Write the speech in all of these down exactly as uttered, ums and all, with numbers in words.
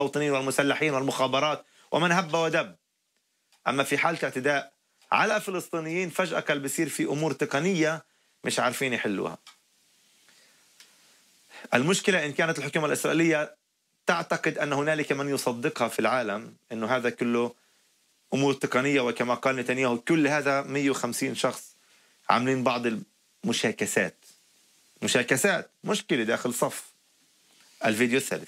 المستوطنين والمسلحين والمخابرات ومن هب ودب. أما في حالة اعتداء على فلسطينيين فجأة كان بصير في أمور تقنية مش عارفين يحلوها. المشكلة إن كانت الحكومة الإسرائيلية تعتقد أن هنالك من يصدقها في العالم أنه هذا كله أمور تقنية، وكما قال نتنياهو كل هذا مئة وخمسين شخص عاملين بعض المشاكسات مشاكسات مشكلة داخل صف. الفيديو الثالث.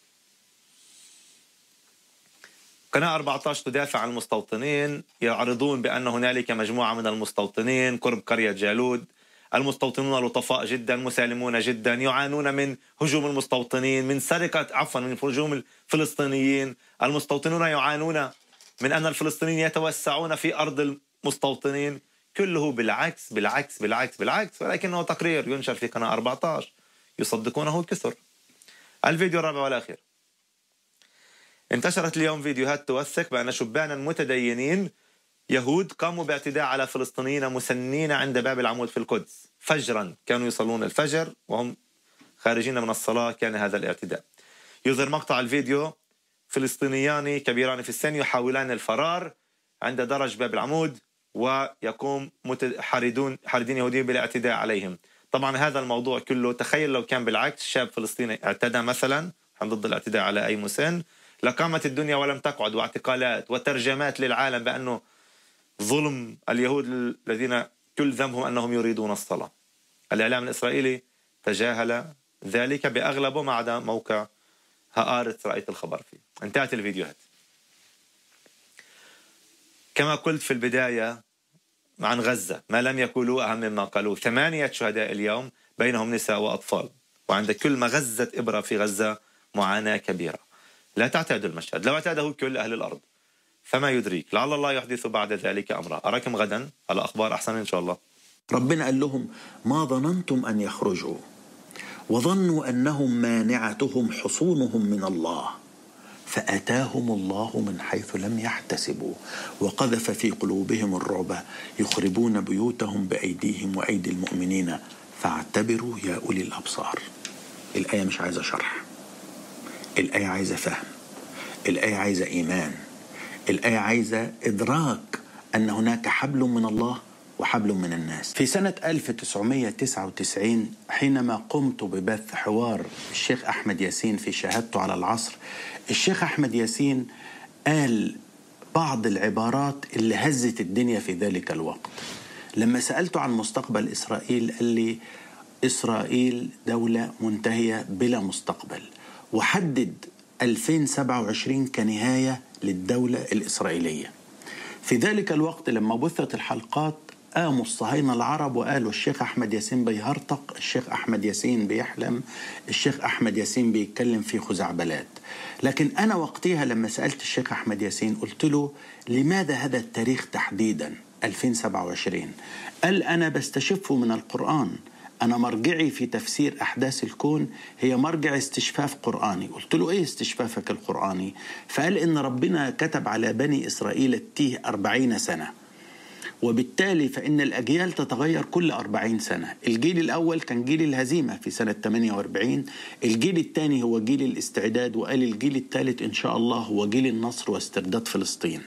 قناة أربعة عشر تدافع عن المستوطنين، يعرضون بأن هنالك مجموعة من المستوطنين قرب قرية جالود، المستوطنون لطفاء جدا مسالمون جدا، يعانون من هجوم المستوطنين، من سرقة عفوا من هجوم الفلسطينيين. المستوطنون يعانون من أن الفلسطينيين يتوسعون في أرض المستوطنين. كله بالعكس بالعكس بالعكس بالعكس، ولكنه تقرير ينشر في قناة أربعة عشر يصدقونه الكثر. الفيديو الرابع والأخير. انتشرت اليوم فيديوهات توثق بأن شبانا متدينين يهود قاموا باعتداء على فلسطينيين مسنين عند باب العمود في القدس فجرا، كانوا يصلون الفجر وهم خارجين من الصلاة كان هذا الاعتداء. يظهر مقطع الفيديو فلسطينيان كبيران في السن يحاولان الفرار عند درج باب العمود، ويقوم حاردون حاردين يهوديين بالاعتداء عليهم. طبعا هذا الموضوع كله تخيل لو كان بالعكس، شاب فلسطيني اعتدى مثلا ضد الاعتداء على أي مسن، لقامت الدنيا ولم تقعد، واعتقالات وترجمات للعالم بأنه ظلم اليهود الذين كل ذنبهم أنهم يريدون الصلاة. الإعلام الإسرائيلي تجاهل ذلك بأغلبه ما عدا موقع هآرتس رأيت الخبر فيه. انتهت الفيديوهات. كما قلت في البداية عن غزة ما لم يقولوا أهم مما قالوا. ثمانية شهداء اليوم بينهم نساء وأطفال، وعند كل مغزة إبرة في غزة معاناة كبيرة. لا تعتادوا المشهد، لو اعتاده كل أهل الأرض فما يدريك، لعل الله يحدث بعد ذلك أمرا. أراكم غدا على أخبار أحسن إن شاء الله. ربنا قال لهم ما ظننتم أن يخرجوا وظنوا أنهم مانعتهم حصونهم من الله فأتاهم الله من حيث لم يحتسبوا وقذف في قلوبهم الرعب يخربون بيوتهم بأيديهم وأيدي المؤمنين فاعتبروا يا أولي الأبصار. الآية مش عايزة شرح، الآية عايزة فهم، الآية عايزة إيمان، الآية عايزة إدراك أن هناك حبل من الله وحبل من الناس. في سنة ألف وتسعمئة وتسعة وتسعين حينما قمت ببث حوار الشيخ أحمد ياسين في شهادته على العصر، الشيخ أحمد ياسين قال بعض العبارات اللي هزت الدنيا في ذلك الوقت. لما سألته عن مستقبل إسرائيل قال لي إسرائيل دولة منتهية بلا مستقبل، وحدد ألفين وسبعة وعشرين كنهاية للدولة الإسرائيلية. في ذلك الوقت لما بثت الحلقات قاموا الصهاينة العرب وقالوا الشيخ أحمد ياسين بيهرطق، الشيخ أحمد ياسين بيحلم، الشيخ أحمد ياسين بيتكلم في خزعبلات. لكن أنا وقتها لما سألت الشيخ أحمد ياسين قلت له لماذا هذا التاريخ تحديدا ألفين وسبعة وعشرين؟ قال أنا بستشفه من القرآن، أنا مرجعي في تفسير أحداث الكون هي مرجع استشفاف قرآني. قلت له إيه استشفافك القرآني؟ فقال إن ربنا كتب على بني إسرائيل التيه أربعين سنة، وبالتالي فإن الأجيال تتغير كل أربعين سنة. الجيل الأول كان جيل الهزيمة في سنة ثمانية وأربعين، الجيل الثاني هو جيل الاستعداد، وقال الجيل الثالث إن شاء الله هو جيل النصر واسترداد فلسطين.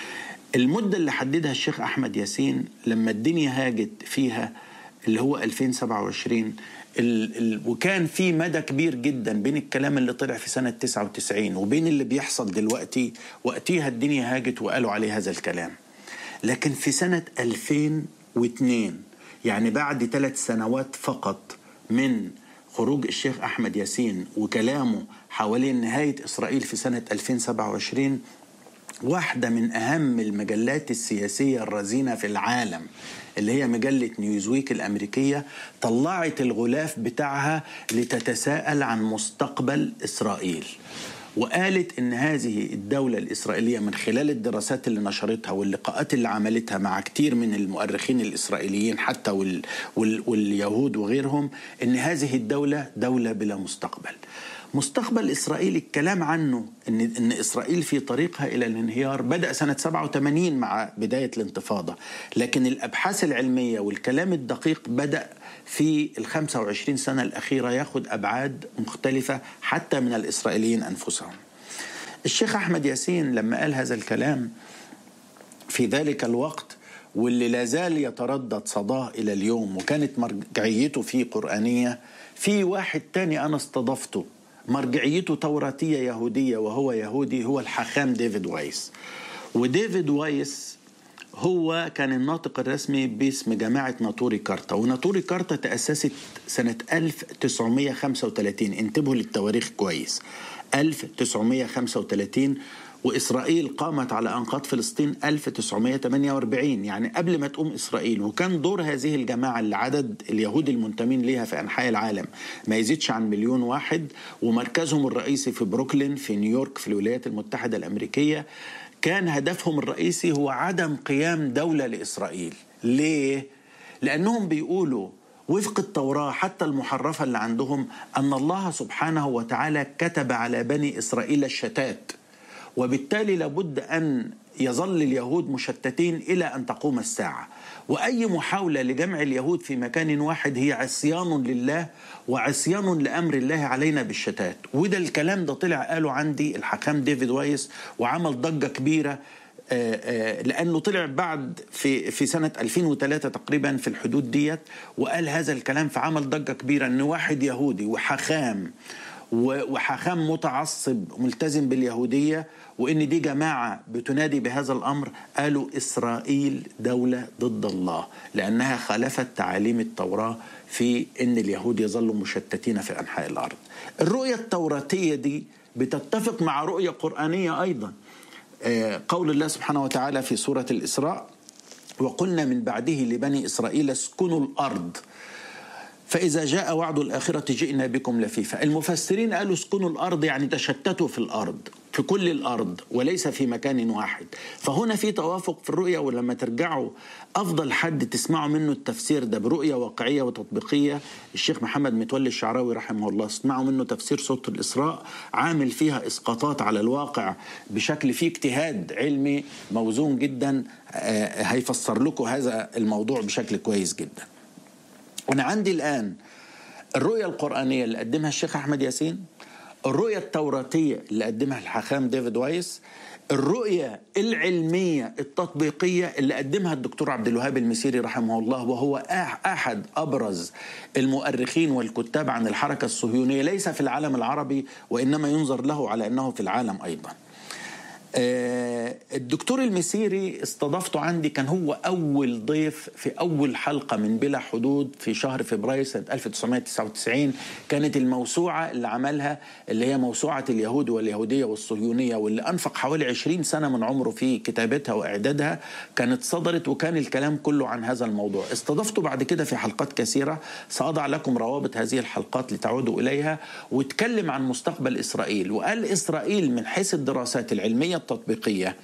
المدة اللي حددها الشيخ أحمد ياسين لما الدنيا هاجت فيها اللي هو ألفين وسبعة وعشرين، ال ال وكان في مدى كبير جدا بين الكلام اللي طلع في سنة تسعة وتسعين وبين اللي بيحصل دلوقتي. وقتها الدنيا هاجت وقالوا عليه هذا الكلام. لكن في سنة ألفين واثنين يعني بعد ثلاث سنوات فقط من خروج الشيخ أحمد ياسين وكلامه حوالين نهاية إسرائيل في سنة ألفين وسبعة وعشرين، واحدة من أهم المجلات السياسية الرزينة في العالم اللي هي مجلة نيوزويك الأمريكية طلعت الغلاف بتاعها لتتساءل عن مستقبل إسرائيل، وقالت إن هذه الدولة الإسرائيلية من خلال الدراسات اللي نشرتها واللقاءات اللي عملتها مع كتير من المؤرخين الإسرائيليين حتى وال وال واليهود وغيرهم، إن هذه الدولة دولة بلا مستقبل. مستقبل إسرائيل الكلام عنه إن إن إسرائيل في طريقها إلى الانهيار بدأ سنة سبعة وثمانين مع بداية الانتفاضة، لكن الأبحاث العلمية والكلام الدقيق بدأ في الخمسة وعشرين سنة الأخيرة ياخد أبعاد مختلفة حتى من الإسرائيليين أنفسهم. الشيخ أحمد ياسين لما قال هذا الكلام في ذلك الوقت، واللي لازال يتردد صداه إلى اليوم، وكانت مرجعيته فيه قرآنية، في واحد تاني أنا استضفته مرجعيته توراتية يهودية وهو يهودي، هو الحاخام ديفيد وايس. وديفيد وايس هو كان الناطق الرسمي باسم جماعة ناطوري كارتا، وناطوري كارتا تأسست سنة ألف وتسعمائة وخمسة وثلاثين. انتبهوا للتواريخ كويس، ألف وتسعمائة وخمسة وثلاثين، وإسرائيل قامت على أنقاض فلسطين ألف وتسعمائة وثمانية وأربعين، يعني قبل ما تقوم إسرائيل. وكان دور هذه الجماعة اللي عدد اليهود المنتمين لها في أنحاء العالم ما يزيدش عن مليون واحد، ومركزهم الرئيسي في بروكلين في نيويورك في الولايات المتحدة الأمريكية. كان هدفهم الرئيسي هو عدم قيام دولة لإسرائيل. ليه؟ لأنهم بيقولوا وفق التوراة حتى المحرفة اللي عندهم أن الله سبحانه وتعالى كتب على بني إسرائيل الشتات، وبالتالي لابد أن يظل اليهود مشتتين إلى أن تقوم الساعة، وأي محاولة لجمع اليهود في مكان واحد هي عصيان لله وعصيان لأمر الله علينا بالشتات. وده الكلام ده طلع قاله عندي الحاخام ديفيد وايس، وعمل ضجة كبيرة لأنه طلع بعد في في سنة ألفين وثلاثة تقريبا في الحدود ديت، وقال هذا الكلام، فعمل ضجة كبيرة أن واحد يهودي وحاخام وحاخام متعصب ملتزم باليهودية، وإن دي جماعة بتنادي بهذا الأمر، قالوا إسرائيل دولة ضد الله لأنها خالفت تعاليم التوراة في إن اليهود يظلوا مشتتين في أنحاء الأرض. الرؤية التوراتية دي بتتفق مع رؤية قرآنية أيضا. قول الله سبحانه وتعالى في سورة الإسراء: وقلنا من بعده لبني إسرائيل اسكنوا الأرض فإذا جاء وعد الآخرة جئنا بكم لفيفا. المفسرين قالوا اسكنوا الأرض يعني تشتتوا في الأرض، في كل الأرض وليس في مكان واحد. فهنا في توافق في الرؤية، ولما ترجعوا أفضل حد تسمعوا منه التفسير ده برؤية واقعية وتطبيقية الشيخ محمد متولي الشعراوي رحمه الله. اسمعوا منه تفسير سورة الإسراء، عامل فيها إسقاطات على الواقع بشكل فيه اجتهاد علمي موزون جدا، هيفسر لكم هذا الموضوع بشكل كويس جدا. أنا عندي الآن الرؤية القرآنية اللي قدمها الشيخ أحمد ياسين، الرؤية التوراتية اللي قدمها الحاخام ديفيد وايس، الرؤية العلمية التطبيقية اللي قدمها الدكتور عبد الوهاب المسيري رحمه الله، وهو أحد أبرز المؤرخين والكتاب عن الحركة الصهيونية ليس في العالم العربي، وإنما ينظر له على أنه في العالم أيضا. الدكتور المسيري استضافته عندي، كان هو أول ضيف في أول حلقة من بلا حدود في شهر فبراير سنة ألف وتسعمائة وتسعة وتسعين. كانت الموسوعة اللي عملها اللي هي موسوعة اليهود واليهودية والصهيونية، واللي أنفق حوالي عشرين سنة من عمره في كتابتها وإعدادها، كانت صدرت وكان الكلام كله عن هذا الموضوع. استضفته بعد كده في حلقات كثيرة، سأضع لكم روابط هذه الحلقات لتعودوا إليها، واتكلم عن مستقبل إسرائيل، وقال إسرائيل من حيث الدراسات العلمية التطبيقية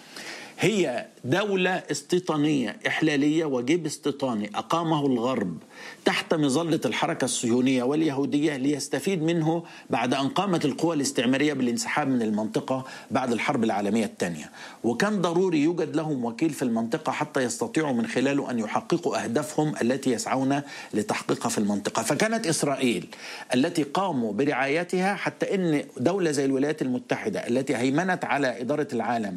هي دولة استيطانية إحلالية وجيب استيطاني أقامه الغرب تحت مظلة الحركة الصهيونية واليهودية ليستفيد منه بعد أن قامت القوى الاستعمارية بالانسحاب من المنطقة بعد الحرب العالمية الثانية. وكان ضروري يوجد لهم وكيل في المنطقة حتى يستطيعوا من خلاله أن يحققوا أهدافهم التي يسعون لتحقيقها في المنطقة. فكانت إسرائيل التي قاموا برعايتها حتى أن دولة زي الولايات المتحدة التي هيمنت على إدارة العالم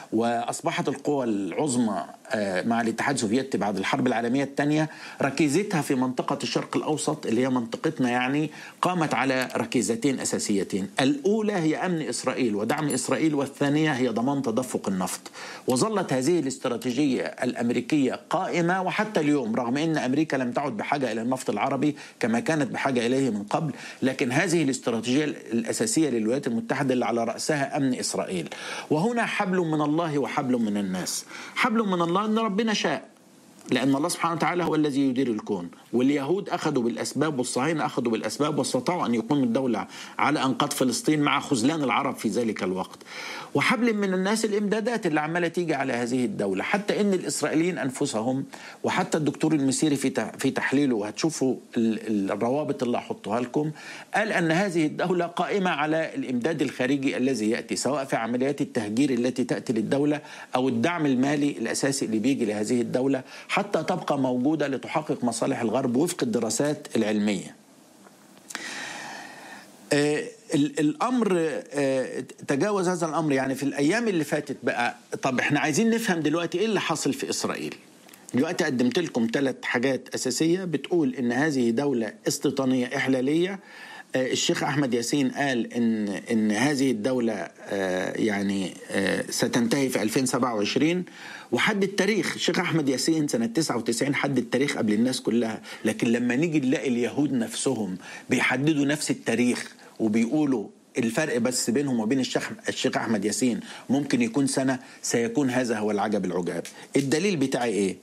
وأصبحت القوى العظمى مع الاتحاد السوفيتي بعد الحرب العالمية الثانية، ركيزتها في منطقة الشرق الأوسط اللي هي منطقتنا، يعني قامت على ركيزتين أساسيتين. الأولى هي أمن إسرائيل ودعم إسرائيل، والثانية هي ضمان تدفق النفط. وظلت هذه الاستراتيجية الأمريكية قائمة، وحتى اليوم رغم أن أمريكا لم تعد بحاجة إلى النفط العربي كما كانت بحاجة إليه من قبل، لكن هذه الاستراتيجية الأساسية للولايات المتحدة اللي على رأسها أمن إسرائيل. وهنا حبل من الله وحبل من الناس. حبل من الله أن ربنا شاء، لأن الله سبحانه وتعالى هو الذي يدير الكون، واليهود أخذوا بالأسباب والصهاينة أخذوا بالأسباب واستطاعوا أن يقوموا الدولة على أنقاض فلسطين مع خذلان العرب في ذلك الوقت. وحبل من الناس الإمدادات اللي عمالة تيجي على هذه الدولة، حتى إن الإسرائيليين أنفسهم، وحتى الدكتور المسيري في في تحليله، وهتشوفوا الروابط اللي أحطها لكم، قال أن هذه الدولة قائمة على الإمداد الخارجي الذي يأتي، سواء في عمليات التهجير التي تأتي للدولة أو الدعم المالي الأساسي اللي بيجي لهذه الدولة حتى تبقى موجودة لتحقق مصالح الغرب وفق الدراسات العلمية. الأمر تجاوز هذا الأمر يعني في الأيام اللي فاتت بقى. طب احنا عايزين نفهم دلوقتي إيه اللي حصل في إسرائيل. دلوقتي قدمت لكم ثلاث حاجات أساسية بتقول إن هذه دولة استيطانية إحلالية. الشيخ أحمد ياسين قال إن إن هذه الدولة يعني ستنتهي في ألفين وسبعة وعشرين، وحد التاريخ الشيخ أحمد ياسين سنة تسعة وتسعين حد التاريخ قبل الناس كلها. لكن لما نيجي نلاقي اليهود نفسهم بيحددوا نفس التاريخ وبيقولوا الفرق بس بينهم وبين الشيخ الشيخ أحمد ياسين ممكن يكون سنة، سيكون هذا هو العجب العجاب. الدليل بتاعي إيه؟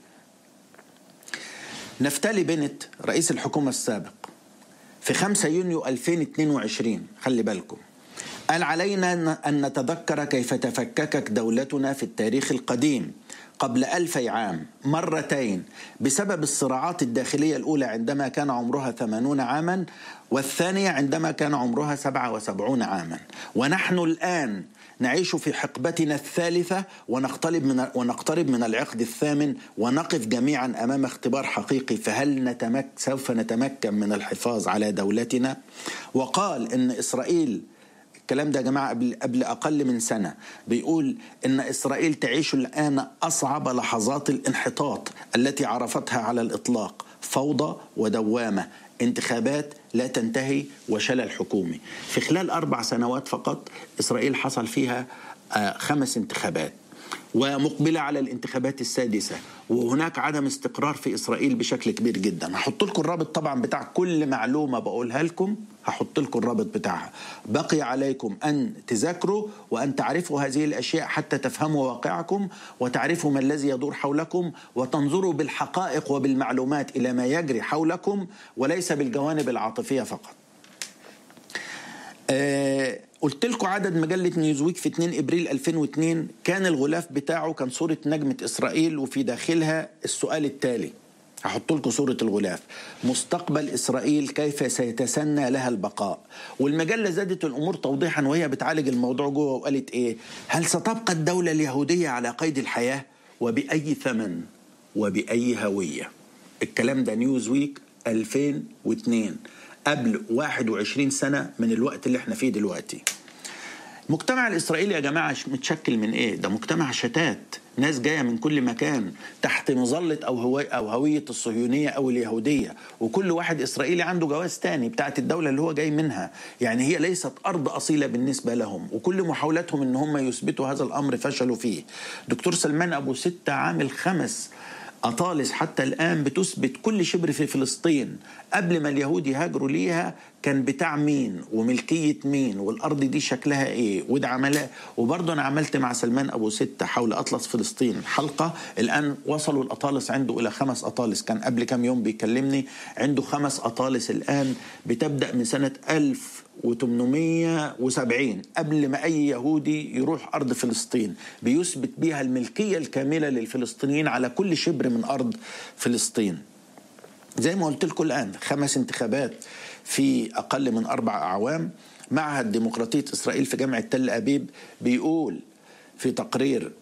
نفتالي بنت رئيس الحكومة السابق في خمسة يونيو ألفين واثنين وعشرين، خلي بالكم، قال علينا أن نتذكر كيف تفككت دولتنا في التاريخ القديم قبل ألفي عام مرتين بسبب الصراعات الداخلية، الأولى عندما كان عمرها ثمانون عاما والثانية عندما كان عمرها سبعة وسبعون عاما، ونحن الآن نعيش في حقبتنا الثالثة ونقترب من ونقترب من العقد الثامن، ونقف جميعا أمام اختبار حقيقي، فهل نتمك سوف نتمكن من الحفاظ على دولتنا؟ وقال إن إسرائيل، الكلام ده يا جماعة قبل, قبل أقل من سنة، بيقول إن إسرائيل تعيش الآن أصعب لحظات الانحطاط التي عرفتها على الإطلاق، فوضى ودوامة، انتخابات لا تنتهي وشلل حكومي. في خلال أربع سنوات فقط إسرائيل حصل فيها خمس انتخابات ومقبلة على الانتخابات السادسة، وهناك عدم استقرار في إسرائيل بشكل كبير جدا. هحط لكم الرابط طبعا بتاع كل معلومة بقولها لكم، هحط لكم الرابط بتاعها. بقي عليكم أن تذاكروا وأن تعرفوا هذه الأشياء حتى تفهموا واقعكم وتعرفوا ما الذي يدور حولكم وتنظروا بالحقائق وبالمعلومات إلى ما يجري حولكم وليس بالجوانب العاطفية فقط. أه قلت لكم عدد مجلة نيوزويك في اثنين أبريل ألفين واثنين كان الغلاف بتاعه كان صورة نجمة إسرائيل وفي داخلها السؤال التالي، هحط لكم صورة الغلاف: مستقبل إسرائيل كيف سيتسنى لها البقاء؟ والمجلة زادت الأمور توضيحا وهي بتعالج الموضوع جوه وقالت إيه؟ هل ستبقى الدولة اليهودية على قيد الحياة وبأي ثمن وبأي هوية؟ الكلام ده نيوزويك ألفين واثنين، قبل واحد وعشرين سنة من الوقت اللي احنا فيه دلوقتي. المجتمع الإسرائيلي يا جماعة متشكل من إيه؟ ده مجتمع شتات، ناس جاية من كل مكان تحت مظلة أو هوية أو هوية الصهيونية أو اليهودية، وكل واحد إسرائيلي عنده جواز تاني بتاعت الدولة اللي هو جاي منها، يعني هي ليست أرض أصيلة بالنسبة لهم، وكل محاولاتهم إن هم يثبتوا هذا الأمر فشلوا فيه. دكتور سلمان أبو ستة عامل خمس أطالس حتى الآن بتثبت كل شبر في فلسطين قبل ما اليهود يهاجروا ليها كان بتاع مين وملكية مين والأرض دي شكلها إيه وده عملها. وبرضه أنا عملت مع سلمان أبو ستة حول أطلس فلسطين حلقة، الآن وصلوا الأطالس عنده إلى خمس أطالس، كان قبل كم يوم بيكلمني عنده خمس أطالس الآن بتبدأ من سنة ألف وثمانمائة وسبعين قبل ما أي يهودي يروح أرض فلسطين، بيثبت بيها الملكية الكاملة للفلسطينيين على كل شبر من أرض فلسطين. زي ما قلت لكم الآن خمس انتخابات في أقل من أربع أعوام. معهد ديمقراطية إسرائيل في جامعة تل أبيب بيقول في تقرير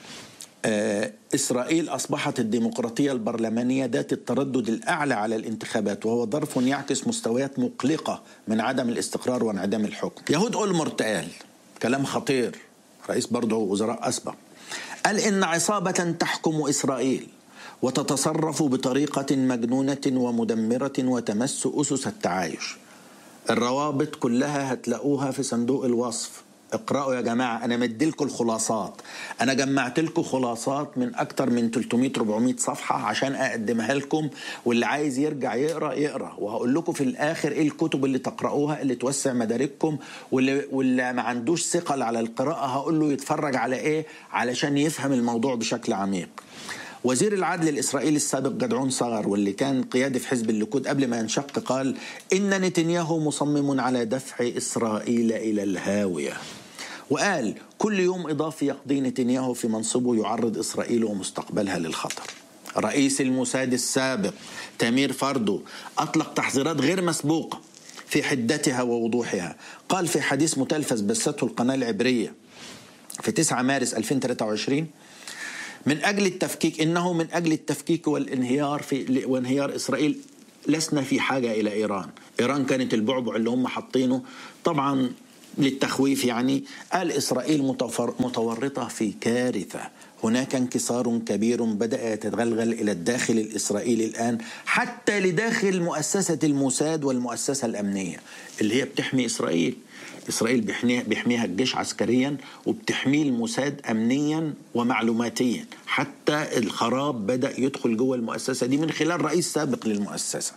آه إسرائيل أصبحت الديمقراطية البرلمانية ذات التردد الأعلى على الانتخابات، وهو ظرف يعكس مستويات مقلقة من عدم الاستقرار وانعدام الحكم. يهود أولمرت قال كلام خطير، رئيس برضه وزراء أسبق، قال إن عصابة تحكم إسرائيل وتتصرف بطريقة مجنونة ومدمرة وتمس أسس التعايش. الروابط كلها هتلاقوها في صندوق الوصف، اقرأوا يا جماعة. أنا مديلكم الخلاصات، أنا جمعت لكم خلاصات من أكتر من ثلاثمائة أربعمائة صفحة عشان أقدمها لكم، واللي عايز يرجع يقرأ يقرأ، وهقول لكم في الآخر إيه الكتب اللي تقرأوها اللي توسع مدارككم، واللي, واللي ما عندوش ثقل على القراءة هقول له يتفرج على إيه علشان يفهم الموضوع بشكل عميق. وزير العدل الإسرائيلي السابق جدعون صغر واللي كان قيادي في حزب الليكود قبل ما ينشق قال إن نتنياهو مصمم على دفع إسرائيل إلى الهاوية، وقال كل يوم إضافي يقضي نتنياهو في منصبه يعرض إسرائيل ومستقبلها للخطر. رئيس الموساد السابق تامير فردو أطلق تحذيرات غير مسبوقة في حدتها ووضوحها. قال في حديث متلفز بثته القناة العبرية في تسعة مارس ألفين وثلاثة وعشرين من أجل التفكيك إنه من أجل التفكيك والانهيار في وانهيار إسرائيل لسنا في حاجة إلى إيران. إيران كانت البعبع اللي هم حاطينه طبعا للتخويف، يعني قال إسرائيل متورطة في كارثة، هناك انكسار كبير بدأ يتغلغل إلى الداخل الإسرائيلي الآن، حتى لداخل مؤسسة الموساد والمؤسسة الأمنية اللي هي بتحمي إسرائيل. إسرائيل بيحميها, بيحميها الجيش عسكريا، وبتحميه الموساد أمنيا ومعلوماتيا، حتى الخراب بدأ يدخل جوه المؤسسة دي من خلال رئيس سابق للمؤسسة.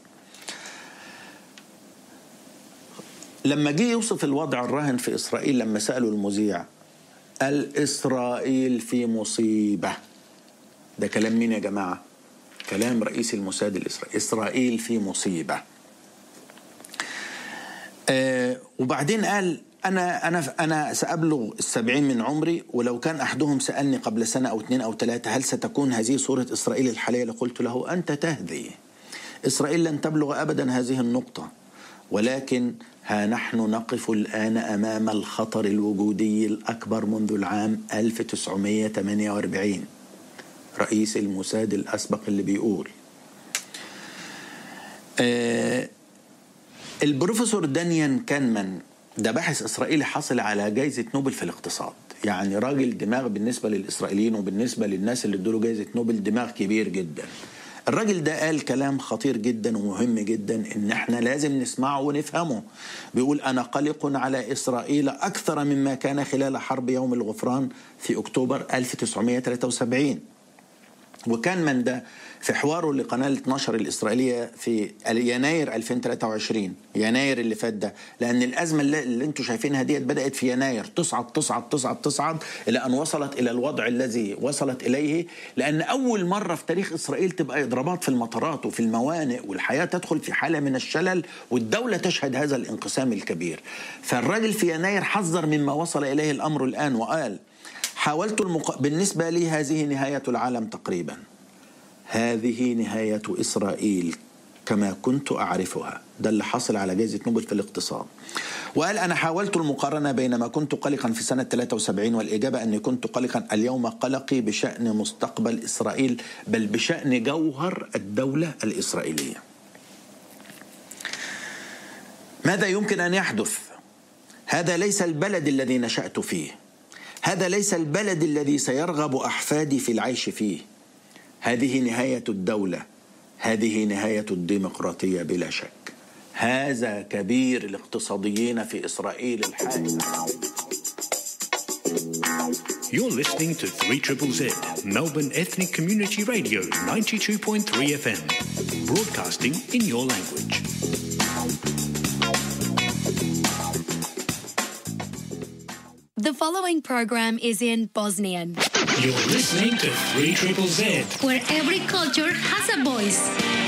لما جه يوصف الوضع الراهن في إسرائيل، لما سألوا المذيع قال إسرائيل في مصيبة. ده كلام مين يا جماعة؟ كلام رئيس الموساد الإسرائيلي. إسرائيل في مصيبة. آه وبعدين قال أنا أنا أنا سأبلغ السبعين من عمري، ولو كان أحدهم سألني قبل سنة أو اثنين أو ثلاثة هل ستكون هذه صورة إسرائيل الحالية، لقلت له أنت تهذي. إسرائيل لن تبلغ أبدا هذه النقطة، ولكن ها نحن نقف الآن أمام الخطر الوجودي الأكبر منذ العام ألف وتسعمائة وثمانية وأربعين. رئيس الموساد الأسبق اللي بيقول آه البروفيسور دانيال كانمان، ده باحث إسرائيلي حصل على جائزة نوبل في الاقتصاد، يعني راجل دماغ بالنسبة للإسرائيليين وبالنسبة للناس اللي ادوا له جائزة نوبل، دماغ كبير جدا. الراجل ده قال كلام خطير جدا ومهم جدا ان احنا لازم نسمعه ونفهمه. بيقول أنا قلق على إسرائيل أكثر مما كان خلال حرب يوم الغفران في أكتوبر ألف وتسعمائة وثلاثة وسبعين. وكان من ده في حواره لقناة اثناشر الإسرائيلية في يناير ألفين وثلاثة وعشرين، يناير اللي فات ده، لأن الأزمة اللي, اللي انتم شايفينها ديت بدأت في يناير، تصعد تصعد تصعد تصعد إلى أن وصلت إلى الوضع الذي وصلت إليه، لأن أول مرة في تاريخ إسرائيل تبقى إضرابات في المطارات وفي الموانئ، والحياة تدخل في حالة من الشلل، والدولة تشهد هذا الانقسام الكبير. فالراجل في يناير حذر مما وصل إليه الأمر الآن، وقال حاولت المق... بالنسبة لي هذه نهاية العالم تقريبا، هذه نهاية إسرائيل كما كنت أعرفها. ده اللي حصل على جائزة نوبل في الاقتصاد. وقال أنا حاولت المقارنة بين ما كنت قلقا في سنة ثلاثة وسبعين، والإجابة أني كنت قلقا اليوم قلقي بشأن مستقبل إسرائيل، بل بشأن جوهر الدولة الإسرائيلية. ماذا يمكن أن يحدث؟ هذا ليس البلد الذي نشأت فيه، هذا ليس البلد الذي سيرغب أحفادي في العيش فيه. هذه نهاية الدولة، هذه نهاية الديمقراطية بلا شك. هذا كبير الاقتصاديين في إسرائيل الحالي. You're listening to three triple Z, Melbourne Ethnic Community Radio, ninety-two point three F M, broadcasting in your language. The following program is in Bosnian. You're listening to three triple Z, where every culture has a voice.